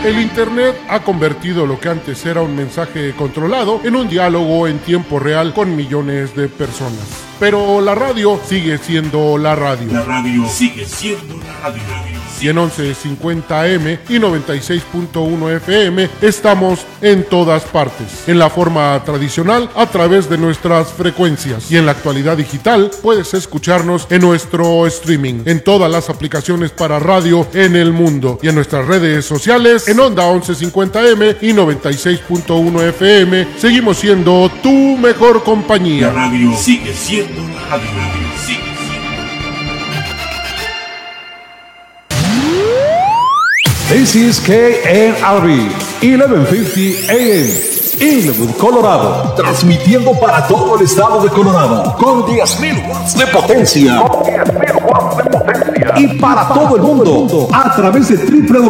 El Internet ha convertido lo que antes era un mensaje controlado en un diálogo en tiempo real con millones de personas. Pero la radio sigue siendo la radio. La radio sigue siendo la radio. Y en 1150 AM y 96.1 FM estamos en todas partes. En la forma tradicional, a través de nuestras frecuencias. Y en la actualidad digital, puedes escucharnos en nuestro streaming, en todas las aplicaciones para radio en el mundo. Y en nuestras redes sociales, en Onda 1150 AM y 96.1 FM, seguimos siendo tu mejor compañía. La radio sigue siendo la radio. This is KNRB 1150 AM, Inwood, Colorado, transmitiendo para todo el estado de Colorado con 10.000 watts de potencia. Y para todo el mundo a través de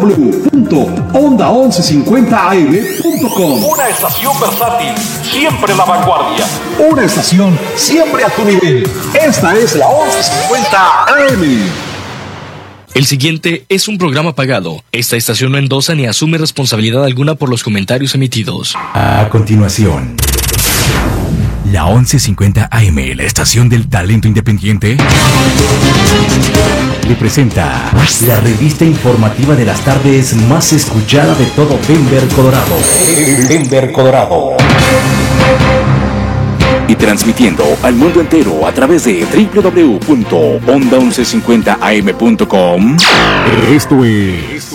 www.onda1150am.com. Una estación versátil, siempre en la vanguardia. Una estación siempre a tu nivel. Esta es la 1150 AM. El siguiente es un programa pagado. Esta estación no endosa ni asume responsabilidad alguna por los comentarios emitidos. A continuación, la 1150 AM, la estación del talento independiente, le presenta la revista informativa de las tardes más escuchada de todo Denver, Colorado. Denver, Colorado. Y transmitiendo al mundo entero a través de www.onda1150am.com. Esto es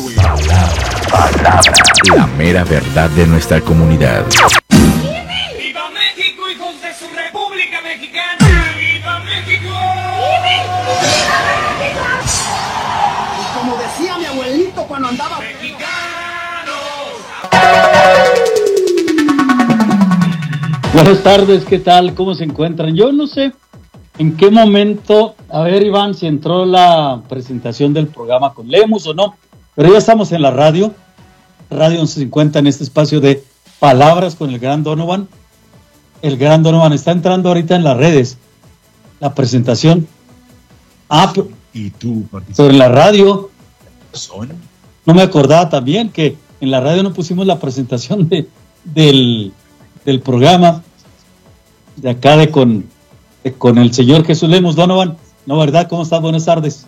la mera verdad de nuestra comunidad. ¡Viva México, hijos de su República Mexicana! ¡Viva México! Y como decía mi abuelito cuando andaba... ¡Mexicanos! Buenas tardes, ¿qué tal? ¿Cómo se encuentran? Yo no sé en qué momento, a ver Iván, si entró la presentación del programa con Lemus o no, pero ya estamos en la radio 1150 en este espacio de Palabras con el Gran Donovan. El Gran Donovan está entrando ahorita en las redes, la presentación. ¿Y tú sobre la radio? No me acordaba también que en la radio no pusimos la presentación del programa de acá con el señor Jesús Lemus. Donovan, ¿no, verdad? ¿Cómo estás? Buenas tardes.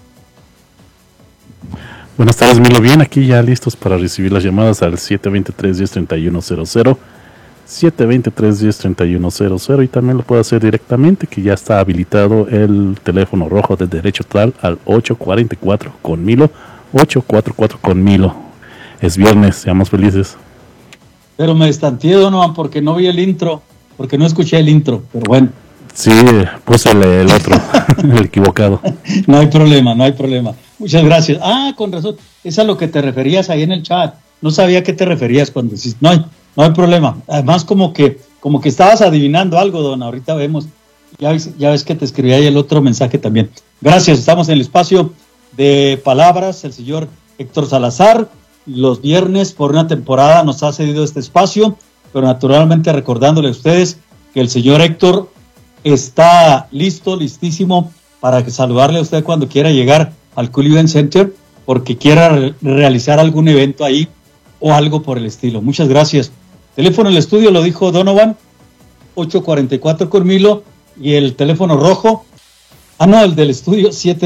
Buenas tardes, Milo. Bien, aquí ya listos para recibir las llamadas al 723-103100, 723-103100, y también lo puede hacer directamente, que ya está habilitado el teléfono rojo de Derecho Total al 844 con Milo, 844 con Milo. Es viernes, seamos felices. Pero me destanteé, Donovan, porque no vi el intro, porque no escuché el intro, pero bueno. Sí, puse el otro, el equivocado. No hay problema. Muchas gracias. Con razón, es a lo que te referías ahí en el chat. No sabía a qué te referías cuando decís, no hay problema. Además, como que estabas adivinando algo, Don, ahorita vemos. Ya ves que te escribí ahí el otro mensaje también. Gracias, estamos en el espacio de palabras, el señor Héctor Salazar. Los viernes por una temporada nos ha cedido este espacio, pero naturalmente recordándole a ustedes que el señor Héctor está listísimo para saludarle a usted cuando quiera llegar al Cool Event Center, porque quiera realizar algún evento ahí o algo por el estilo. Muchas gracias. Teléfono en el estudio, lo dijo Donovan, 844 con Milo, y el teléfono rojo, el del estudio,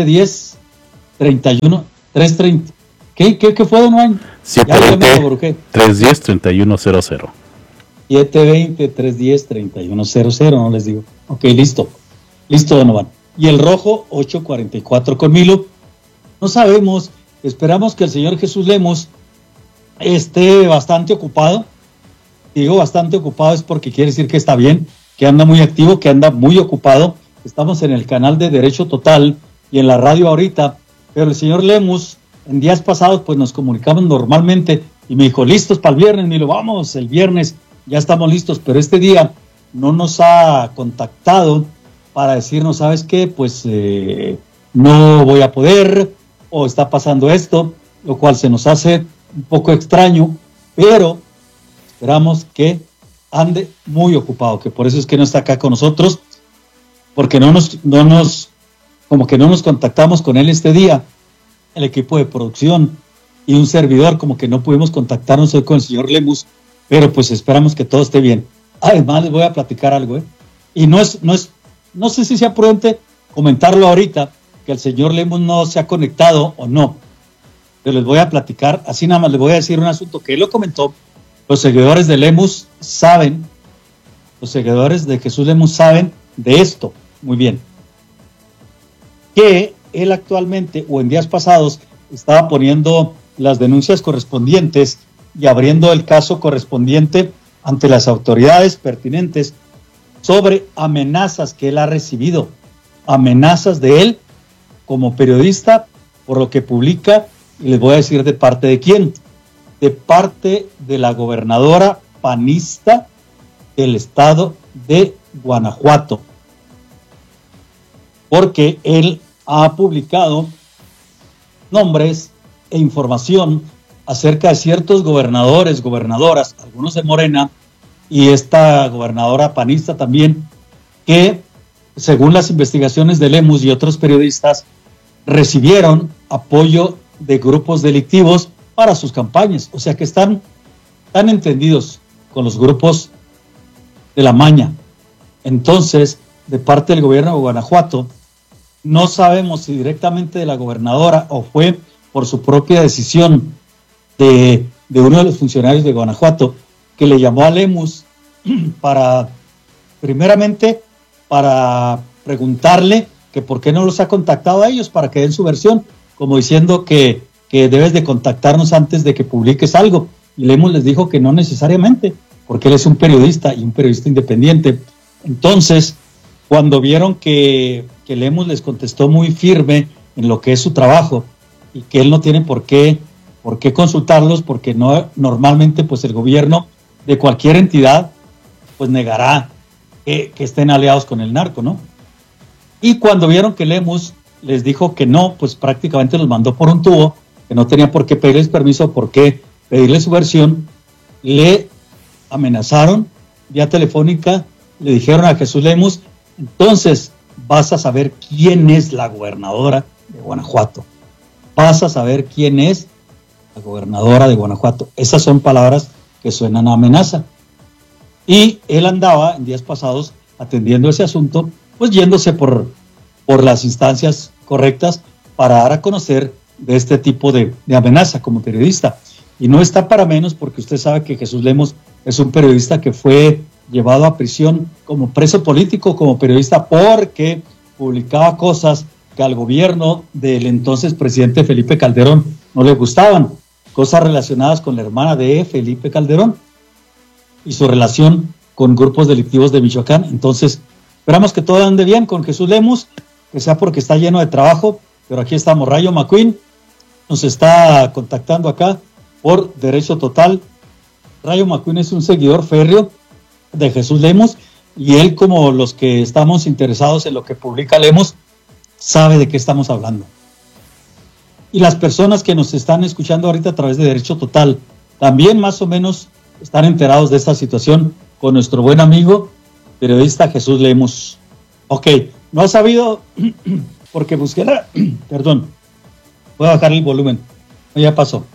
710-31-330. ¿Qué fue, Donovan? 720-310-3100. 720-310-3100, no les digo. Ok, listo, Donovan. Y el rojo, 844 con Milo. No sabemos, esperamos que el señor Jesús Lemus esté bastante ocupado. Digo bastante ocupado es porque quiere decir que está bien, que anda muy activo, que anda muy ocupado. Estamos en el canal de Derecho Total y en la radio ahorita, pero el señor Lemus, en días pasados, pues nos comunicamos normalmente y me dijo, listos para el viernes, Milo, vamos, el viernes ya estamos listos, pero este día no nos ha contactado para decirnos, ¿sabes qué? Pues no voy a poder, o está pasando esto, lo cual se nos hace un poco extraño, pero esperamos que ande muy ocupado, que por eso es que no está acá con nosotros, porque no nos contactamos con él este día, el equipo de producción, y un servidor, como que no pudimos contactarnos hoy con el señor Lemus, pero pues esperamos que todo esté bien. Además les voy a platicar algo, y no sé si sea prudente comentarlo ahorita, que el señor Lemus no se ha conectado o no, pero les voy a platicar, así nada más les voy a decir un asunto que él lo comentó. Los seguidores de Lemus saben, los seguidores de Jesús Lemus saben de esto muy bien, que él actualmente o en días pasados estaba poniendo las denuncias correspondientes y abriendo el caso correspondiente ante las autoridades pertinentes sobre amenazas que él ha recibido, amenazas de él como periodista por lo que publica, y les voy a decir de parte de quién, de parte de la gobernadora panista del estado de Guanajuato, porque él ha publicado nombres e información acerca de ciertos gobernadores, gobernadoras, algunos de Morena, y esta gobernadora panista también, que según las investigaciones de Lemus y otros periodistas, recibieron apoyo de grupos delictivos para sus campañas. O sea que están entendidos con los grupos de la maña. Entonces, de parte del gobierno de Guanajuato, no sabemos si directamente de la gobernadora o fue por su propia decisión de uno de los funcionarios de Guanajuato, que le llamó a Lemus primeramente para preguntarle que por qué no los ha contactado a ellos para que den su versión, como diciendo que debes de contactarnos antes de que publiques algo. Y Lemus les dijo que no necesariamente, porque él es un periodista y un periodista independiente. Entonces, cuando vieron que Lemus les contestó muy firme en lo que es su trabajo y que él no tiene por qué consultarlos, porque no, normalmente pues el gobierno de cualquier entidad pues negará que estén aliados con el narco, ¿no? Y cuando vieron que Lemus les dijo que no, pues prácticamente los mandó por un tubo, que no tenía por qué pedirles permiso, por qué pedirle su versión, le amenazaron vía telefónica, le dijeron a Jesús Lemus: entonces vas a saber quién es la gobernadora de Guanajuato. Vas a saber quién es la gobernadora de Guanajuato. Esas son palabras que suenan a amenaza. Y él andaba en días pasados atendiendo ese asunto, pues yéndose por las instancias correctas para dar a conocer de este tipo de amenaza como periodista. Y no está para menos, porque usted sabe que Jesús Lemus es un periodista que fue llevado a prisión como preso político, como periodista, porque publicaba cosas que al gobierno del entonces presidente Felipe Calderón no le gustaban, cosas relacionadas con la hermana de Felipe Calderón y su relación con grupos delictivos de Michoacán. Entonces, esperamos que todo ande bien con Jesús Lemus, que sea porque está lleno de trabajo, pero aquí estamos. Rayo McQueen nos está contactando acá por Derecho Total. Rayo McQueen es un seguidor férreo de Jesús Lemus, y él, como los que estamos interesados en lo que publica Lemus, sabe de qué estamos hablando. Y las personas que nos están escuchando ahorita a través de Derecho Total también más o menos están enterados de esta situación con nuestro buen amigo periodista Jesús Lemus. Ok, no ha sabido porque busqué perdón, voy a bajar el volumen. Ya pasó.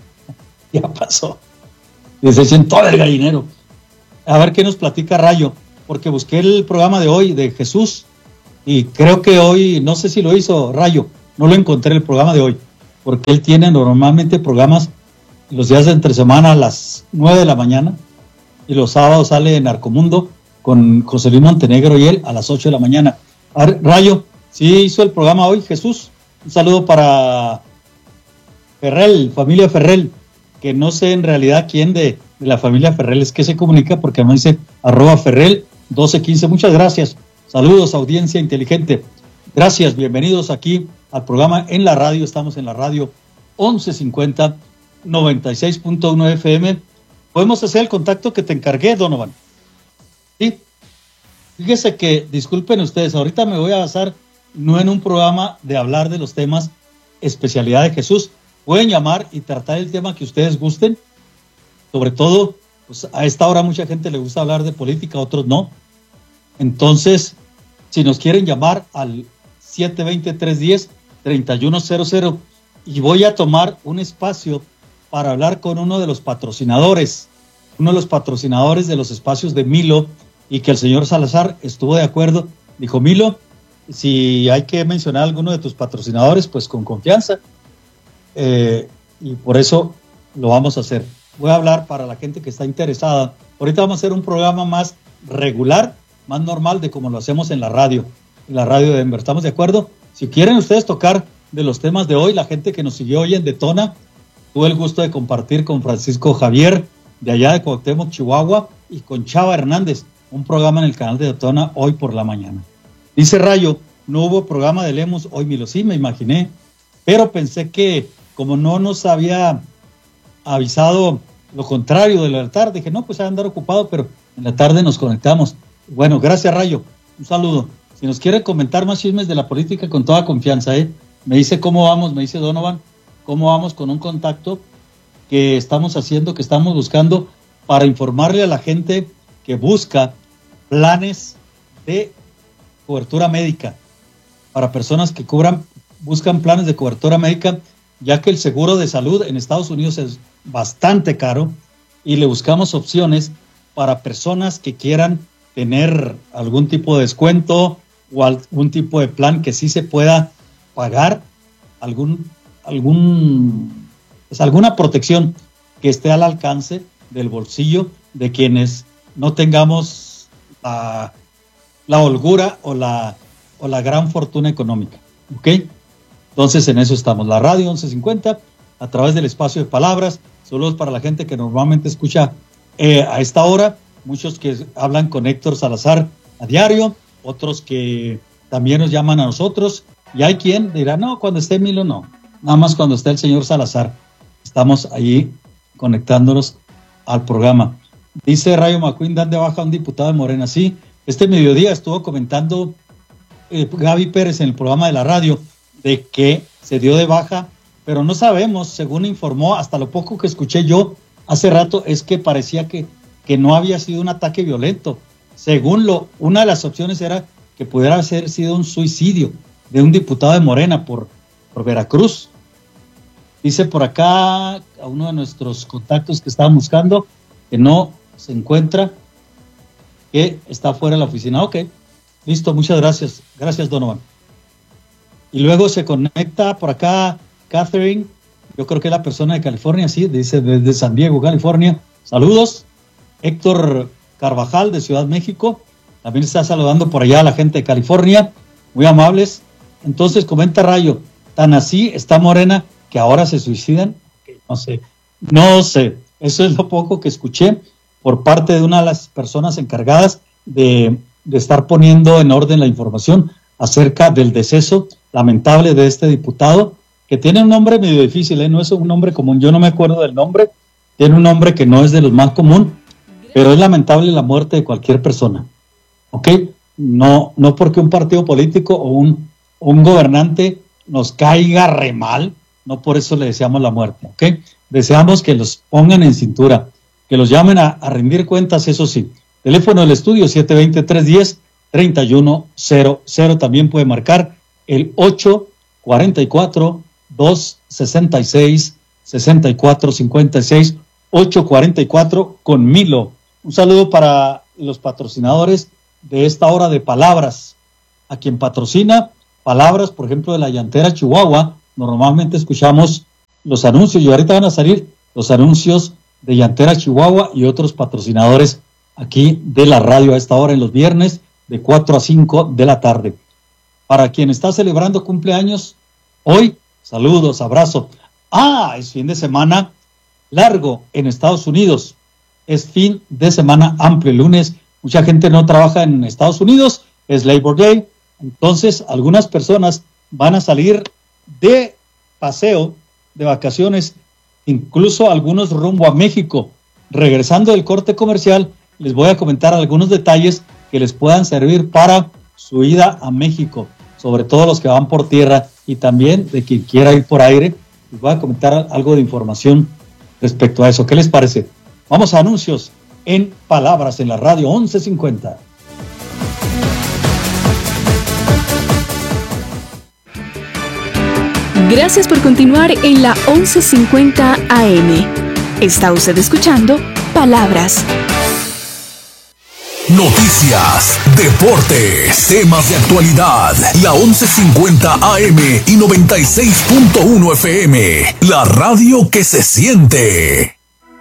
Y se sentó el gallinero. A ver qué nos platica Rayo, porque busqué el programa de hoy de Jesús y creo que hoy, no sé si lo hizo Rayo, no lo encontré el programa de hoy, porque él tiene normalmente programas los días de entre semana a las 9 de la mañana y los sábados sale en Narcomundo con José Luis Montenegro y él a las 8 de la mañana. A ver, Rayo, ¿sí hizo el programa hoy Jesús? Un saludo para Ferrell, familia Ferrell, que no sé en realidad quién de la familia Ferrell es que se comunica, porque me dice @Ferrell 1215. Muchas gracias. Saludos, audiencia inteligente. Gracias, bienvenidos aquí al programa en la radio. Estamos en la radio 1150, 96.1 FM. Podemos hacer el contacto que te encargué, Donovan. Sí. Fíjese que, disculpen ustedes, ahorita me voy a basar no en un programa de hablar de los temas especialidad de Jesús. Pueden llamar y tratar el tema que ustedes gusten. Sobre todo, pues a esta hora mucha gente le gusta hablar de política, a otros no. Entonces, si nos quieren llamar al 720-310-3100, y voy a tomar un espacio para hablar con uno de los patrocinadores de los espacios de Milo, y que el señor Salazar estuvo de acuerdo. Dijo: Milo, si hay que mencionar a alguno de tus patrocinadores, pues con confianza, y por eso lo vamos a hacer. Voy a hablar para la gente que está interesada. Ahorita vamos a hacer un programa más regular, más normal de como lo hacemos en la radio de Denver. ¿Estamos de acuerdo? Si quieren ustedes tocar de los temas de hoy, la gente que nos siguió hoy en Detona, tuve el gusto de compartir con Francisco Javier, de allá de Cuauhtémoc, Chihuahua, y con Chava Hernández, un programa en el canal de Detona hoy por la mañana. Dice Rayo: no hubo programa de Lemus hoy, Milo. Sí, me imaginé, pero pensé que como no nos había avisado lo contrario de la tarde, dije: no, pues va a andar ocupado, pero en la tarde nos conectamos. Bueno, gracias, Rayo, un saludo. Si nos quiere comentar más chismes de la política, con toda confianza, me dice cómo vamos, me dice Donovan, cómo vamos con un contacto que estamos haciendo, que estamos buscando para informarle a la gente que busca planes de cobertura médica, para personas que buscan planes de cobertura médica, ya que el seguro de salud en Estados Unidos es bastante caro, y le buscamos opciones para personas que quieran tener algún tipo de descuento o algún tipo de plan que sí se pueda pagar, alguna protección que esté al alcance del bolsillo de quienes no tengamos la holgura o la gran fortuna económica. ¿Ok? Entonces en eso estamos. La radio 1150 a través del espacio de palabras. Saludos para la gente que normalmente escucha a esta hora, muchos que hablan con Héctor Salazar a diario, otros que también nos llaman a nosotros, y hay quien dirá: no, cuando esté Milo no, nada más cuando esté el señor Salazar. Estamos ahí conectándonos al programa. Dice Rayo McQueen: dan de baja a un diputado de Morena. Sí, este mediodía estuvo comentando Gaby Pérez en el programa de la radio de que se dio de baja, pero no sabemos, según informó, hasta lo poco que escuché yo hace rato, es que parecía que no había sido un ataque violento. Según una de las opciones era que pudiera haber sido un suicidio de un diputado de Morena por Veracruz. Dice por acá a uno de nuestros contactos que estaban buscando que no se encuentra, que está fuera de la oficina. Ok, listo, muchas gracias. Gracias, Donovan. Y luego se conecta por acá Catherine, yo creo que es la persona de California, sí, dice desde San Diego, California. Saludos. Héctor Carvajal de Ciudad México también está saludando por allá a la gente de California, muy amables. Entonces comenta Rayo: tan así está Morena que ahora se suicidan. No sé, eso es lo poco que escuché por parte de una de las personas encargadas de estar poniendo en orden la información acerca del deceso lamentable de este diputado, que tiene un nombre medio difícil, no es un nombre común, yo no me acuerdo del nombre, tiene un nombre que no es de los más común, pero es lamentable la muerte de cualquier persona, ¿ok? No porque un partido político o un gobernante nos caiga re mal, no por eso le deseamos la muerte, ¿ok? Deseamos que los pongan en cintura, que los llamen a rendir cuentas, eso sí. Teléfono del estudio 720-310-3100, también puede marcar el 844-266-6456, 844 con Milo. Un saludo para los patrocinadores de esta hora de palabras, a quien patrocina palabras, por ejemplo, de la llantera Chihuahua. Normalmente escuchamos los anuncios y ahorita van a salir los anuncios de llantera Chihuahua y otros patrocinadores aquí de la radio a esta hora en los viernes de 4 a 5 de la tarde. Para quien está celebrando cumpleaños hoy, saludos, abrazo. Es fin de semana largo en Estados Unidos. Es fin de semana amplio. El lunes mucha gente no trabaja en Estados Unidos, es Labor Day. Entonces algunas personas van a salir de paseo, de vacaciones, incluso algunos rumbo a México. Regresando del corte comercial, les voy a comentar algunos detalles que les puedan servir para su ida a México, sobre todo los que van por tierra y también de quien quiera ir por aire. Les voy a comentar algo de información respecto a eso. ¿Qué les parece? Vamos a anuncios en Palabras en la Radio 1150. Gracias por continuar en la 1150 AM. Está usted escuchando Palabras. Noticias, deportes, temas de actualidad. La 1150 AM y 96.1 FM. La radio que se siente.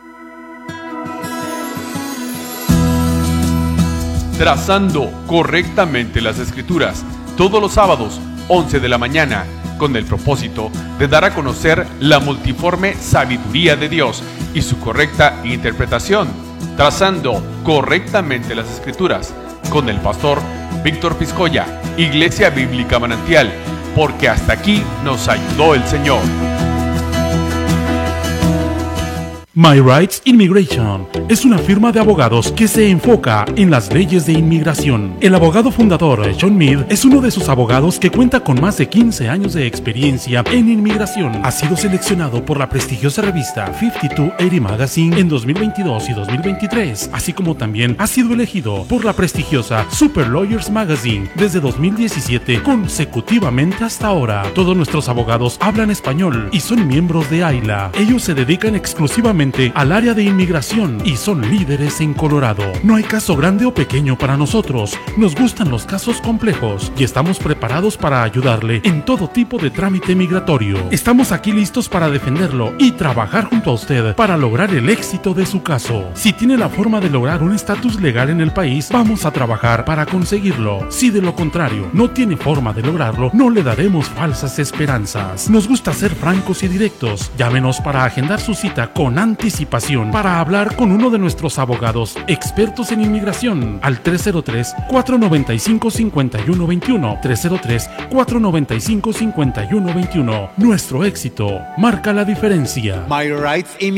Trazando correctamente las escrituras, todos los sábados, 11 de la mañana, con el propósito de dar a conocer la multiforme sabiduría de Dios y su correcta interpretación. Trazando correctamente las escrituras, con el pastor Víctor Piscoya, Iglesia Bíblica Manantial, porque hasta aquí nos ayudó el Señor. My Rights Immigration es una firma de abogados que se enfoca en las leyes de inmigración. El abogado fundador, John Mead, es uno de sus abogados que cuenta con más de 15 años de experiencia en inmigración. Ha sido seleccionado por la prestigiosa revista 5280 Magazine en 2022 y 2023, así como también ha sido elegido por la prestigiosa Super Lawyers Magazine desde 2017 consecutivamente hasta ahora. Todos nuestros abogados hablan español y son miembros de AILA. Ellos se dedican exclusivamente al área de inmigración y son líderes en Colorado. No hay caso grande o pequeño para nosotros. Nos gustan los casos complejos y estamos preparados para ayudarle en todo tipo de trámite migratorio. Estamos aquí listos para defenderlo y trabajar junto a usted para lograr el éxito de su caso. Si tiene la forma de lograr un estatus legal en el país, vamos a trabajar para conseguirlo. Si de lo contrario no tiene forma de lograrlo, no le daremos falsas esperanzas. Nos gusta ser francos y directos. Llámenos para agendar su cita con anticipación para hablar con uno de nuestros abogados expertos en inmigración al 303-495-5121. 303-495-5121. Nuestro éxito marca la diferencia. My Rights